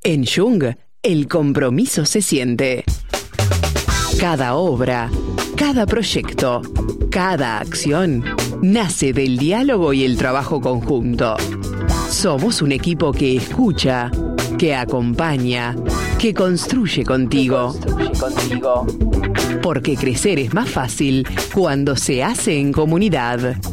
En Jung, el compromiso se siente. Cada obra, cada proyecto, cada acción nace del diálogo y el trabajo conjunto. Somos un equipo que escucha, que acompaña, que construye contigo. Porque crecer es más fácil cuando se hace en comunidad.